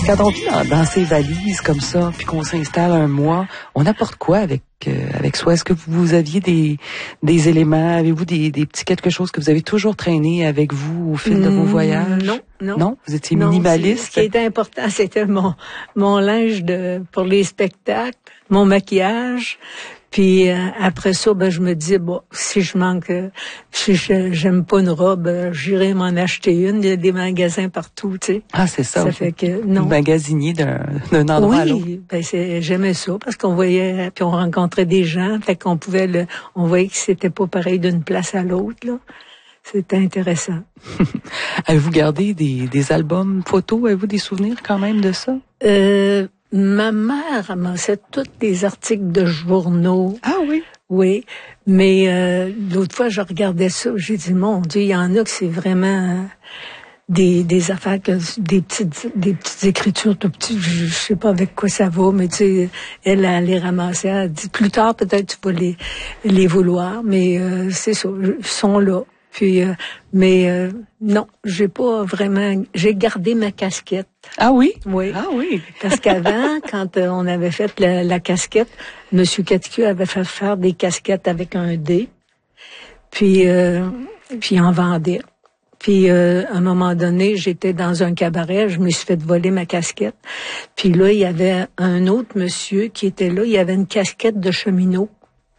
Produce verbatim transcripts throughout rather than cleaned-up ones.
Quand on vit dans, dans ces valises comme ça, puis qu'on s'installe un mois, on apporte quoi avec euh, avec soi? Est-ce que vous aviez des des éléments, avez-vous des, des petits quelque chose que vous avez toujours traîné avec vous au fil de vos voyages? Non, non. Non? Vous étiez non, minimaliste? Ce qui était important, c'était mon mon linge de pour les spectacles, mon maquillage. Puis euh, après ça, ben je me dis bon, si je manque, euh, si je, j'aime pas une robe, euh, j'irai m'en acheter une. Il y a des magasins partout, tu sais. Ah, c'est ça. Ça fait que non. Vous magasiniez d'un d'un endroit oui, à l'autre. Oui, ben c'est j'aimais ça parce qu'on voyait, puis on rencontrait des gens, fait qu'on pouvait le, on voyait que c'était pas pareil d'une place à l'autre là. C'était intéressant. Avez-vous gardé des des albums photos? Avez-vous des souvenirs quand même de ça? Euh, Ma mère ramassait tous les articles de journaux. Ah oui? Oui, mais euh, l'autre fois, je regardais ça, j'ai dit, mon Dieu, il y en a que c'est vraiment euh, des des affaires, que des petites des petites écritures tout petites, je, je sais pas avec quoi ça va, mais tu sais, elle, elle les ramassait, elle dit, plus tard, peut-être tu vas les, les vouloir, mais euh, c'est ça, ils sont là. Puis, euh, mais euh, non, j'ai pas vraiment. J'ai gardé ma casquette. Ah oui? Oui. Ah oui. Parce qu'avant, quand euh, on avait fait la, la casquette, Monsieur Caticu avait fait faire des casquettes avec un dé. Puis, euh, puis il en vendait. Puis, euh, à un moment donné, j'étais dans un cabaret, je me suis fait voler ma casquette. Puis là, il y avait un autre monsieur qui était là, il y avait une casquette de cheminot.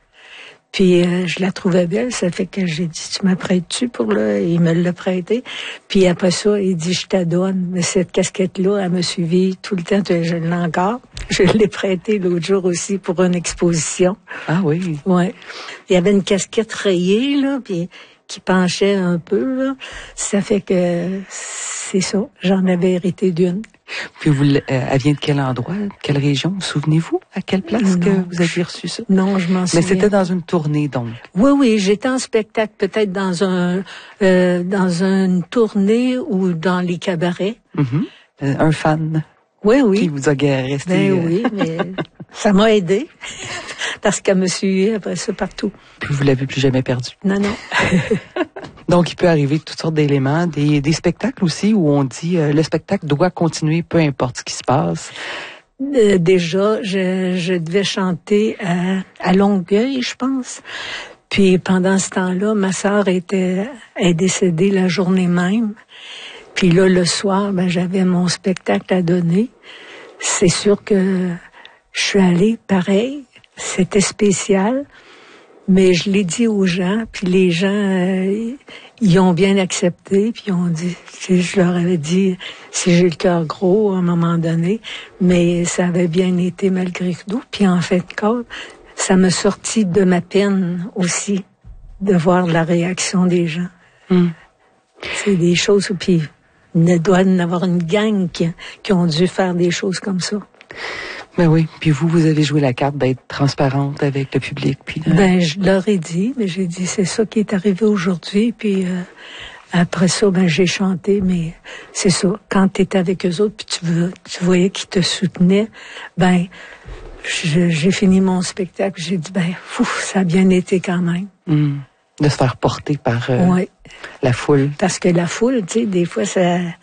Puis euh, je la trouvais belle, ça fait que j'ai dit, tu m'apprêtes-tu pour le... Il me l'a prêté. Puis après ça, il dit, je t'adonne. Mais cette casquette-là, elle m'a suivi tout le temps, je l'ai encore. Je l'ai prêtée l'autre jour aussi pour une exposition. Ah oui? Ouais. Il y avait une casquette rayée, là, puis qui penchait un peu, là. Ça fait que c'est ça, j'en avais hérité d'une. Puis vous, euh, elle vient de quel endroit, quelle région? Souvenez-vous à quelle place non, que vous aviez reçu ça? Non, je m'en souviens. Mais c'était dans une tournée, donc. Oui, oui, j'étais en spectacle, peut-être dans un euh, dans une tournée ou dans les cabarets. Mm-hmm. Euh, un fan. Oui, oui. Qui vous a resté. Ben euh... oui, mais ça m'a aidé parce qu'elle me suivait après ça partout. Puis vous l'avez plus jamais perdu. Non, non. Donc, il peut arriver toutes sortes d'éléments, des, des spectacles aussi où on dit euh, le spectacle doit continuer, peu importe ce qui se passe. Euh, déjà, je, je devais chanter à, à Longueuil, je pense. Puis pendant ce temps-là, ma sœur était est décédée la journée même. Puis là, le soir, ben j'avais mon spectacle à donner. C'est sûr que je suis allée pareil. C'était spécial. Mais je l'ai dit aux gens, puis les gens, euh, ils ont bien accepté, puis ils ont dit, je leur avais dit, si j'ai le cœur gros à un moment donné, mais ça avait bien été malgré tout. Puis en fait, ça m'a sorti de ma peine aussi, de voir la réaction des gens. Mm. C'est des choses, puis il doit y en avoir une gang qui, qui ont dû faire des choses comme ça. Ben oui, puis vous, vous avez joué la carte d'être transparente avec le public. Puis euh... Ben, je leur ai dit, mais j'ai dit, c'est ça qui est arrivé aujourd'hui, puis euh, après ça, ben j'ai chanté, mais c'est ça, quand t'es avec eux autres, puis tu, veux, tu voyais qu'ils te soutenaient, ben, je, j'ai fini mon spectacle, j'ai dit, ben, fou, ça a bien été quand même. Mmh. De se faire porter par euh, ouais. la foule. Parce que la foule, tu sais, des fois, ça...